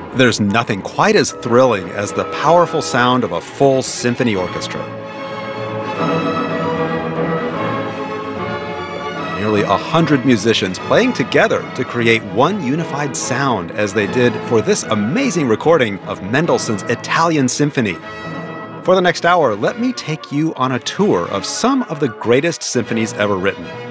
There's nothing quite as thrilling as the powerful sound of a full symphony orchestra. Nearly 100 musicians playing together to create one unified sound, as they did for this amazing recording of Mendelssohn's Italian Symphony. For the next hour, let me take you on a tour of some of the greatest symphonies ever written.